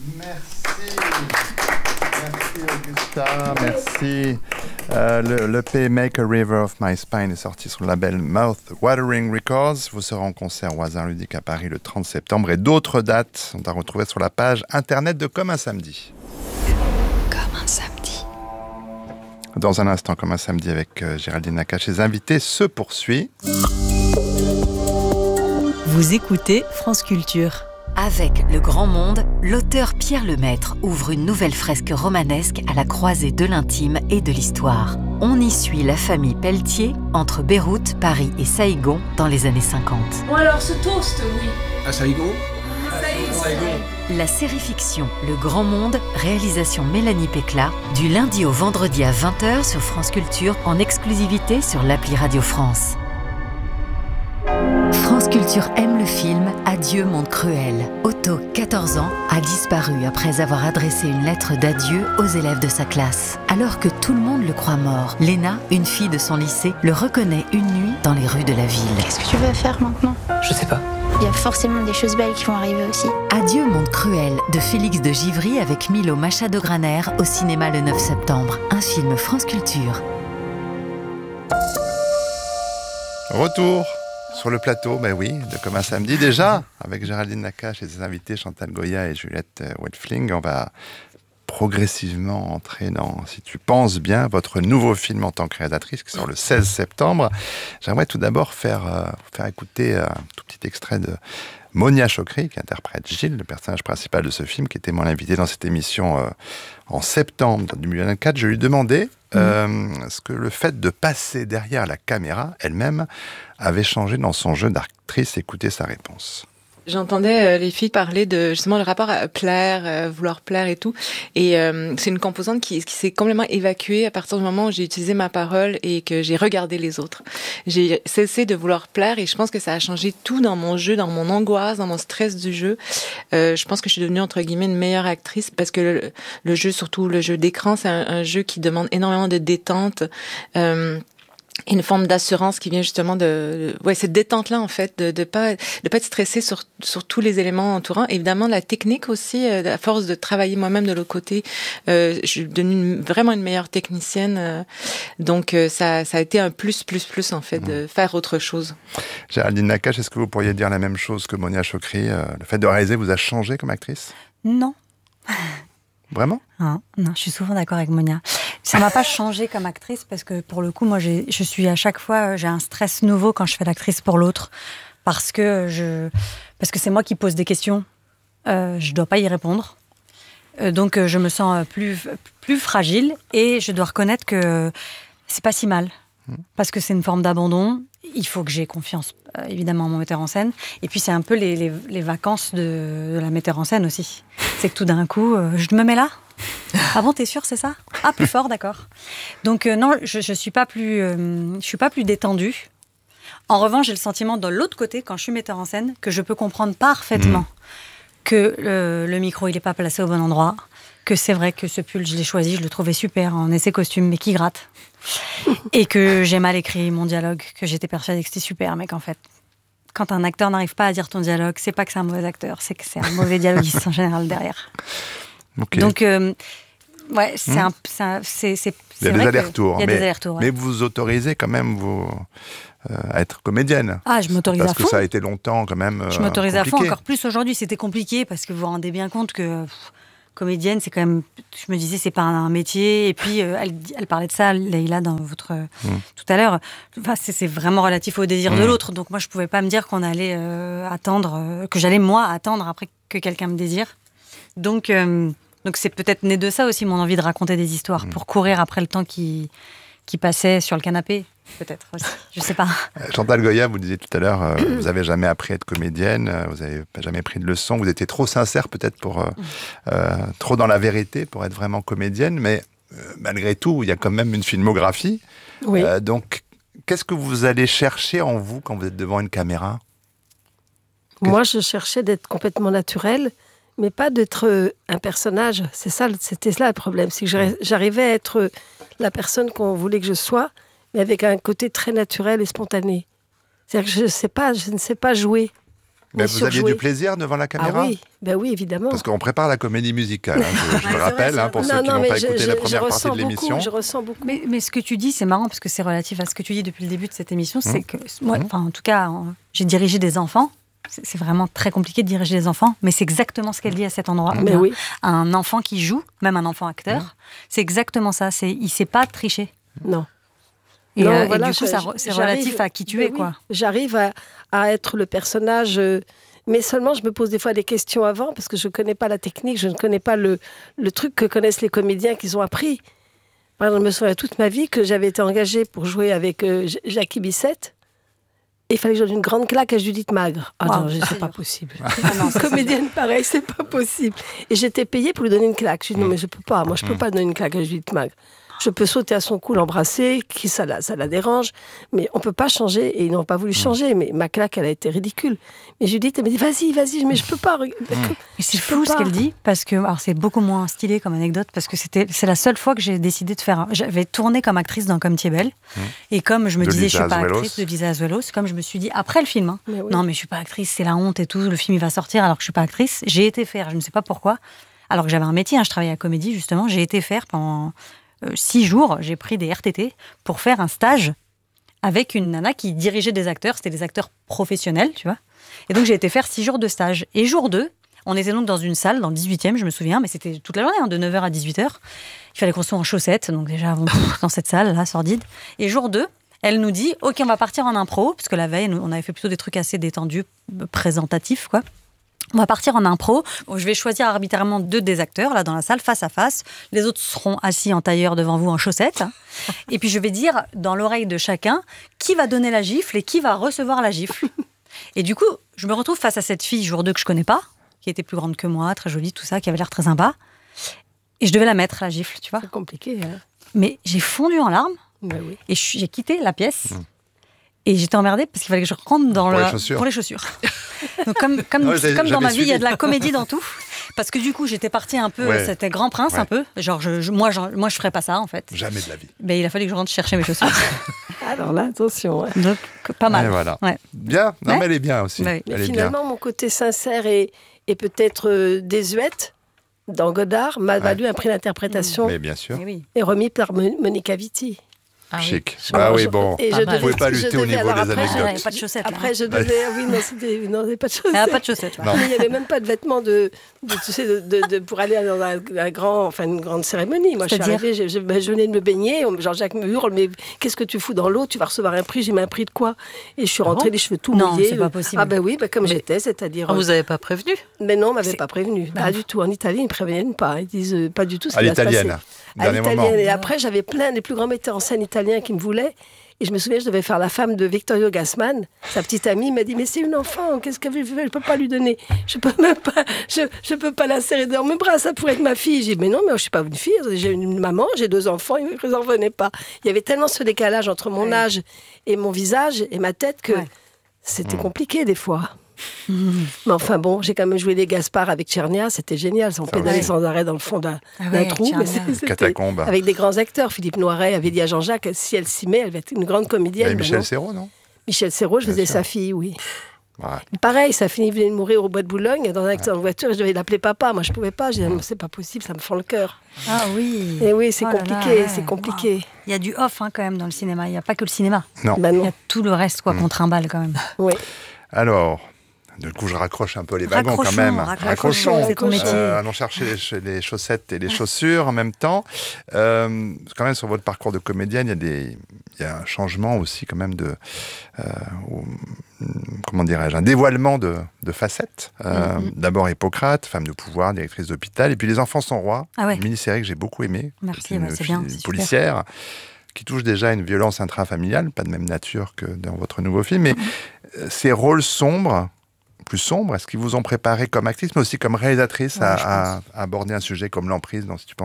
Merci. Merci Augusta, merci. L'EP Make a River of My Spine est sorti sur le label Mouth Watering Records. Vous serez en concert au Hasard Ludique à Paris le 30 septembre et d'autres dates sont à retrouver sur la page internet de Comme un samedi. Comme un samedi. Dans un instant, Comme un samedi avec Géraldine Nakache, les invités se poursuit. Vous écoutez France Culture. Avec Le Grand Monde, l'auteur Pierre Lemaître ouvre une nouvelle fresque romanesque à la croisée de l'intime et de l'histoire. On y suit la famille Pelletier entre Beyrouth, Paris et Saïgon dans les années 50. Bon alors, ce toast, oui. À Saïgon ? La série fiction Le Grand Monde, réalisation Mélanie Pécla, du lundi au vendredi à 20h sur France Culture en exclusivité sur l'appli Radio France. France Culture aime le film Adieu monde cruel. Otto, 14 ans, a disparu après avoir adressé une lettre d'adieu aux élèves de sa classe. Alors que tout le monde le croit mort, Léna, une fille de son lycée, le reconnaît une nuit dans les rues de la ville. Qu'est-ce que tu veux faire maintenant ? Je sais pas. Il y a forcément des choses belles qui vont arriver aussi. Adieu monde cruel de Félix de Givry avec Milo Machado-Graner au cinéma le 9 septembre. Un film France Culture. Retour sur le plateau, ben oui, de Comme un samedi déjà, avec Géraldine Nakache et ses invités Chantal Goya et Juliette Wetfling. On va progressivement entrer dans Si tu penses bien, votre nouveau film en tant que réalisatrice qui sort le 16 septembre. J'aimerais tout d'abord vous faire écouter un tout petit extrait de Monia Chokri, qui interprète Gilles, le personnage principal de ce film, qui était mon invité dans cette émission en septembre 2024. Je lui demandais ce que le fait de passer derrière la caméra elle-même avait changé dans son jeu d'actrice. Écoutez sa réponse. J'entendais les filles parler de justement le rapport à plaire, vouloir plaire et tout. Et c'est une composante qui s'est complètement évacuée à partir du moment où j'ai utilisé ma parole et que j'ai regardé les autres. J'ai cessé de vouloir plaire et je pense que ça a changé tout dans mon jeu, dans mon angoisse, dans mon stress du jeu. Je pense que je suis devenue entre guillemets une meilleure actrice parce que le jeu, surtout le jeu d'écran, c'est un jeu qui demande énormément de détente. Une forme d'assurance qui vient justement cette détente-là, en fait, de pas être stressée sur tous les éléments entourants. Évidemment, la technique aussi, à force de travailler moi-même de l'autre côté, je suis devenue vraiment une meilleure technicienne. Donc, ça a été un plus, en fait, de faire autre chose. Géraldine Nakache, est-ce que vous pourriez dire la même chose que Monia Chokri ? Le fait de réaliser vous a changé comme actrice ? Non. Vraiment ? Non, je suis souvent d'accord avec Monia. Ça m'a pas changé comme actrice parce que pour le coup, moi, je suis à chaque fois, j'ai un stress nouveau quand je fais l'actrice pour l'autre parce que c'est moi qui pose des questions. Je dois pas y répondre. Donc, je me sens plus fragile et je dois reconnaître que c'est pas si mal parce que c'est une forme d'abandon. Il faut que j'ai confiance, évidemment, en mon metteur en scène. Et puis, c'est un peu les vacances de la metteur en scène aussi. C'est que tout d'un coup, je me mets là. Ah bon, t'es sûre, c'est ça ? Ah, plus fort, d'accord. Donc, non, je suis pas plus détendue. En revanche, j'ai le sentiment, de l'autre côté, quand je suis metteur en scène, que je peux comprendre parfaitement que le micro, il n'est pas placé au bon endroit, que c'est vrai que ce pull, je l'ai choisi, je le trouvais super en essai costume, mais qui gratte. Et que j'ai mal écrit mon dialogue, que j'étais persuadée que c'était super, mais qu'en fait, quand un acteur n'arrive pas à dire ton dialogue, c'est pas que c'est un mauvais acteur, c'est que c'est un mauvais dialoguiste en général derrière. Okay. Donc, ouais, c'est vrai il y a des allers-retours. Il y a des allers-retours, ouais. Mais vous vous autorisez quand même à être comédienne. Ah, je m'autorise à fond. Parce que ça a été longtemps quand même Je m'autorise compliqué. à fond, encore plus aujourd'hui. C'était compliqué parce que vous vous rendez bien compte que comédienne, c'est quand même... Je me disais, c'est pas un métier. Et puis, elle parlait de ça, Leïla, dans votre... tout à l'heure. Enfin, c'est vraiment relatif au désir de l'autre. Donc moi, je pouvais pas me dire qu'on allait attendre... que j'allais, moi, attendre après que quelqu'un me désire. Donc c'est peut-être né de ça aussi, mon envie de raconter des histoires, pour courir après le temps qui passait sur le canapé, peut-être aussi, je sais pas. Chantal Goya, vous disiez tout à l'heure, vous n'avez jamais appris à être comédienne, vous n'avez jamais pris de leçons, vous étiez trop sincère peut-être trop dans la vérité pour être vraiment comédienne, mais malgré tout, il y a quand même une filmographie. Oui. Donc, qu'est-ce que vous allez chercher en vous quand vous êtes devant une caméra ? Moi, je cherchais d'être complètement naturelle, mais pas d'être un personnage. C'était ça le problème. C'est que j'arrivais à être la personne qu'on voulait que je sois, mais avec un côté très naturel et spontané. C'est-à-dire que je ne sais pas jouer. Mais vous aviez du plaisir devant la caméra? Ah oui, ben oui, évidemment. Parce qu'on prépare la comédie musicale, je le rappelle, pour ceux qui n'ont pas écouté la première partie de l'émission. Je ressens beaucoup. Mais ce que tu dis, c'est marrant parce que c'est relatif à ce que tu dis depuis le début de cette émission. C'est que moi, en tout cas, j'ai dirigé des enfants. C'est vraiment très compliqué de diriger des enfants, mais c'est exactement ce qu'elle dit à cet endroit. Mais oui. Un enfant qui joue, même un enfant acteur, c'est exactement ça. Il ne sait pas tricher. Non. Et, non, voilà, et du coup, c'est relatif à qui tu es, quoi. J'arrive à être le personnage, mais seulement je me pose des fois des questions avant, parce que je ne connais pas la technique, je ne connais pas le truc que connaissent les comédiens qu'ils ont appris. Par exemple, je me souviens toute ma vie que j'avais été engagée pour jouer avec Jackie Bissette. Et il fallait que je donne une grande claque à Judith Magre. Ah non, c'est pas possible. Comédienne pareil, c'est pas possible. Et j'étais payée pour lui donner une claque. Je lui ai dit non mais je peux pas, moi je peux pas donner une claque à Judith Magre. Je peux sauter à son cou, l'embrasser, ça la dérange, mais on peut pas changer, et ils n'ont pas voulu changer, mais ma claque, elle a été ridicule. Mais Judith, elle m'a dit, vas-y, mais je peux pas. Et c'est fou ce qu'elle dit, parce que, alors c'est beaucoup moins stylé comme anecdote, parce que c'est la seule fois que j'ai décidé de faire, j'avais tourné comme actrice dans Comme tu es belle, et comme je me disais, je suis pas actrice, de Lisa Azuelos, comme je me suis dit, après le film, mais oui. Non mais je suis pas actrice, c'est la honte et tout, le film il va sortir alors que je suis pas actrice, j'ai été faire, je ne sais pas pourquoi, alors que j'avais un métier, je travaillais à Comédie justement, j'ai été faire pendant 6 jours, j'ai pris des RTT pour faire un stage avec une nana qui dirigeait des acteurs, c'était des acteurs professionnels, tu vois. Et donc j'ai été faire 6 jours de stage. Et jour 2, on était donc dans une salle, dans le 18e, je me souviens, mais c'était toute la journée, de 9h à 18h. Il fallait qu'on soit en chaussettes, donc déjà dans cette salle, là, sordide. Et jour 2, elle nous dit, ok, on va partir en impro, parce que la veille, on avait fait plutôt des trucs assez détendus, présentatifs, quoi. On va partir en impro. Je vais choisir arbitrairement 2 des acteurs, là, dans la salle, face à face. Les autres seront assis en tailleur devant vous, en chaussettes. Et puis, je vais dire, dans l'oreille de chacun, qui va donner la gifle et qui va recevoir la gifle. Et du coup, je me retrouve face à cette fille, jour 2, que je connais pas, qui était plus grande que moi, très jolie, tout ça, qui avait l'air très sympa. Et je devais la mettre, la gifle, tu vois. C'est compliqué, hein. Mais j'ai fondu en larmes. Ben oui. Et j'ai quitté la pièce. Et j'étais emmerdée parce qu'il fallait que je rentre pour les chaussures. Donc comme dans ma vie, il y a de la comédie dans tout. Parce que du coup, j'étais partie un peu, c'était Grand Prince un peu. Genre, moi, je ferais pas ça en fait. Jamais de la vie. Mais il a fallu que je rentre chercher mes chaussures. Alors là, attention. Ouais. Donc, pas mal. Et voilà. Ouais. Bien, non, mais elle est bien aussi. Ouais. Mais finalement, mon côté sincère et peut-être désuète dans Godard m'a valu un prix d'interprétation. Mais bien sûr. Et remis par Monica Vitti. Ah chic. Oui. Ah oui, bon. Et vous ne pouvez pas lutter au niveau des anecdotes. Pas de chaussettes. Après, je devais. Oui, non, pas de chaussettes. Pas de chaussettes. Mais il n'y avait même pas de vêtements pour aller dans une grande cérémonie. Moi, je suis arrivée, je venais de me baigner. Jean-Jacques me hurle, mais qu'est-ce que tu fous dans l'eau? Tu vas recevoir un prix. J'ai mis un prix de quoi? Et je suis rentrée, les cheveux tout mouillés. Non, c'est pas possible. Ah ben oui, comme j'étais, c'est-à-dire. Vous n'avez pas prévenu? Mais non, on m'avait pas prévenu. Pas du tout. En Italie, ils ne préviennent pas. Ils disent pas du tout ce qui va se passer. À l'italienne. Et après, j'avais plein des plus grands metteurs en scène italiens qui me voulaient. Et je me souviens, je devais faire la femme de Vittorio Gassman. Sa petite amie m'a dit, mais c'est une enfant, qu'est-ce qu'elle veut? Je ne peux pas lui donner. Je peux pas la serrer dans mes bras, ça pourrait être ma fille. J'ai dit, mais non, mais je ne suis pas une fille, j'ai une maman, j'ai 2 enfants, ils ne en revenaient pas. Il y avait tellement ce décalage entre mon âge et mon visage et ma tête que c'était compliqué des fois. Mais enfin bon, j'ai quand même joué les Gaspard avec Tchernia, c'était génial, on pédalait sans arrêt dans le fond d'un trou, mais catacombe. Avec des grands acteurs, Philippe Noiret avait dit à Jean-Jacques, si elle s'y met, elle va être une grande comédienne. Michel Serrault, non? Michel Serrault, je faisais sa fille, oui. Ouais. Pareil, sa fille venait de mourir au bois de Boulogne, dans un accident de voiture, je devais l'appeler papa, moi je pouvais pas, j'ai dit, c'est pas possible, ça me fend le cœur. Ah oui. Et oui, c'est compliqué, c'est compliqué. Wow. Il y a du off quand même dans le cinéma, il n'y a pas que le cinéma. Non. Il y a tout le reste qu'on trimballe quand même. Oui. Alors... Du coup, je raccroche un peu les wagons quand même. Raccrochons. C'est ton métier. Allons chercher les chaussettes et les chaussures en même temps. Quand même, sur votre parcours de comédienne, il y a un changement aussi quand même comment dirais-je, un dévoilement de facettes. D'abord Hippocrate, femme de pouvoir, directrice d'hôpital, et puis Les Enfants sont rois, une mini-série que j'ai beaucoup aimée. Merci, c'est bien. Une policière qui touche déjà une violence intrafamiliale, pas de même nature que dans votre nouveau film, mais ces rôles plus sombres, est-ce qu'ils vous ont préparé comme actrice, mais aussi comme réalisatrice à aborder un sujet comme l'emprise, Si tu penses bien?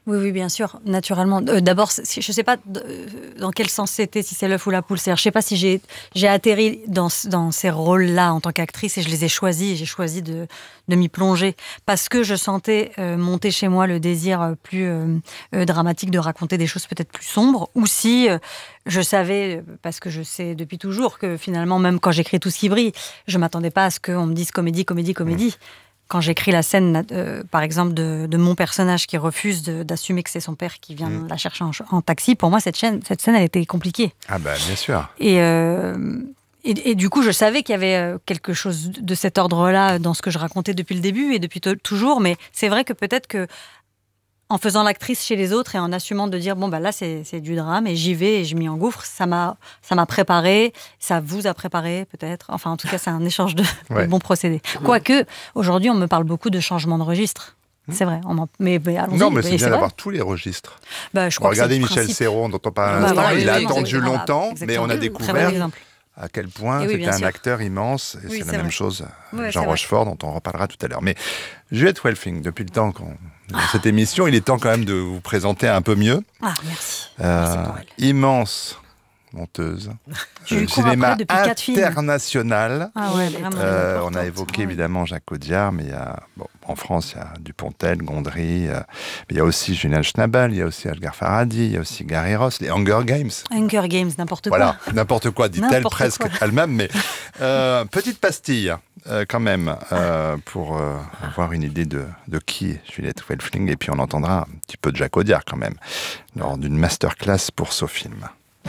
Oui, bien sûr, naturellement. D'abord, je ne sais pas dans quel sens c'était, si c'est l'œuf ou la poule. C'est-à-dire, je ne sais pas si j'ai atterri dans ces rôles-là en tant qu'actrice et je les ai choisis et j'ai choisi de m'y plonger parce que je sentais monter chez moi le désir plus dramatique de raconter des choses peut-être plus sombres, ou si je savais, parce que je sais depuis toujours que finalement, même quand j'écris Tout ce qui brille, je ne m'attendais pas à ce qu'on me dise comédie. Quand j'écris la scène, par exemple, de mon personnage qui refuse d'assumer que c'est son père qui vient la chercher en taxi, pour moi, cette scène, elle était compliquée. Ah bah, bien sûr. Et du coup, je savais qu'il y avait quelque chose de cet ordre-là dans ce que je racontais depuis le début et depuis toujours, mais c'est vrai que peut-être que en faisant l'actrice chez les autres et en assumant de dire, bon, bah là, c'est du drame et j'y vais et je m'y engouffre, ça m'a préparé, ça vous a préparé peut-être. Enfin, en tout cas, c'est un échange de bons procédés. Quoique, aujourd'hui, on me parle beaucoup de changement de registre. C'est vrai. Mais allons-y. Non, mais c'est bien d'avoir tous les registres. Je crois regardez Michel Serrault, dont on parle à l'instant. Il a attendu longtemps, mais on a découvert à quel point c'était un acteur immense. Et c'est la même chose, Jean Rochefort, dont on reparlera tout à l'heure. Mais Juliette Welfing, depuis le temps dans cette émission, il est temps quand même de vous présenter un peu mieux. Ah, merci. Immense monteuse. Du cinéma international. On a évoqué évidemment Jacques Audiard, mais il y a, en France, il y a Dupontel, Gondry, mais il y a aussi Julian Schnabel, il y a aussi Asghar Farhadi, il y a aussi Gary Ross, les Hunger Games. Hunger Games, n'importe quoi. Voilà, n'importe quoi, dit-elle presque elle-même, mais petite pastille quand même, pour avoir une idée de qui est Juliette Welfing, et puis on entendra un petit peu de Jacques Audiard quand même, lors d'une masterclass pour SoFilm.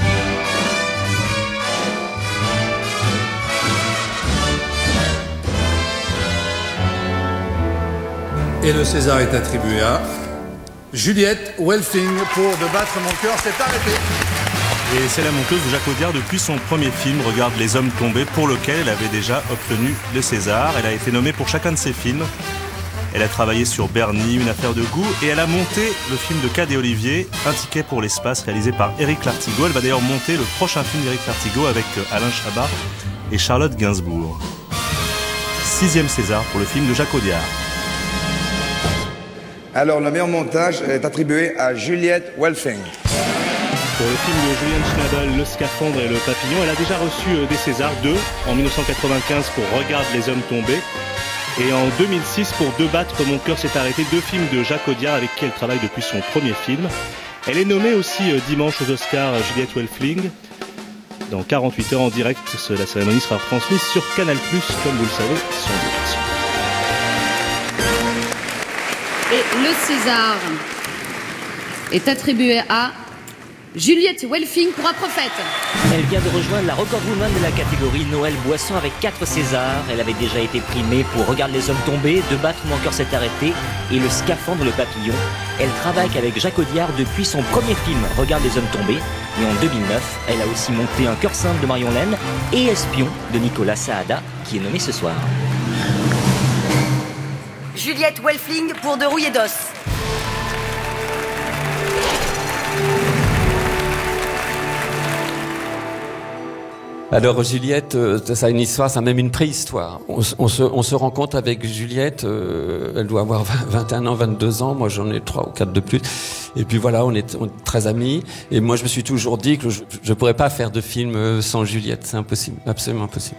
Et le César est attribué à Juliette Welfing pour De battre mon cœur s'est arrêté. Et c'est la monteuse de Jacques Audiard depuis son premier film, Regarde les hommes tombés, pour lequel elle avait déjà obtenu le César. Elle a été nommée pour chacun de ses films. Elle a travaillé sur Bernie, Une affaire de goût, et elle a monté le film de Cadet Olivier, Un ticket pour l'espace, réalisé par Éric Lartigot. Elle va d'ailleurs monter le prochain film d'Éric Lartigot avec Alain Chabat et Charlotte Gainsbourg. 6e César pour le film de Jacques Audiard. Alors, le meilleur montage est attribué à Juliette Welfing. Pour le film de Julian Schnabel, Le Scaphandre et le Papillon, elle a déjà reçu des Césars, 2 en 1995 pour Regarde les hommes tombés et en 2006 pour De battre mon cœur s'est arrêté, 2 films de Jacques Audiard avec qui elle travaille depuis son premier film. Elle est nommée aussi dimanche aux Oscars Juliette Welfing. Dans 48 heures en direct, la cérémonie sera transmise sur Canal+, comme vous le savez, sans doute. Et le César est attribué à Juliette Welfing pour Un prophète. Elle vient de rejoindre la record woman de la catégorie Noël Boisson avec 4 Césars. Elle avait déjà été primée pour Regarde les hommes tombés, De battre mon cœur s'est arrêté et Le Scaphandre, le Papillon. Elle travaille avec Jacques Audiard depuis son premier film Regarde les hommes tombés. Et en 2009, elle a aussi monté Un cœur simple de Marion Lenne et Espion de Nicolas Saada, qui est nommé ce soir. Juliette Welfing pour De rouille et d'os. Alors Juliette, ça a une histoire, ça a même une préhistoire. On se rencontre avec Juliette, elle doit avoir 21 ans, 22 ans, moi j'en ai 3 ou 4 de plus. Et puis voilà, on est très amis. Et moi je me suis toujours dit que je ne pourrais pas faire de film sans Juliette, c'est impossible, absolument impossible.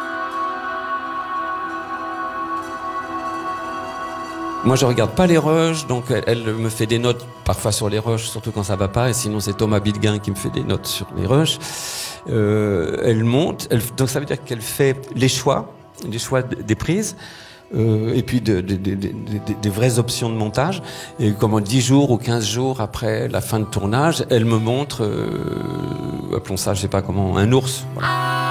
Moi, je regarde pas les rushs, donc elle me fait des notes parfois sur les rushs, surtout quand ça va pas, et sinon c'est Thomas Bidguin qui me fait des notes sur les rushs. Elle monte, donc ça veut dire qu'elle fait les choix des prises, et puis des vraies options de montage. Et comme 10 jours ou 15 jours après la fin de tournage, elle me montre, appelons ça, je sais pas comment, un ours. Voilà.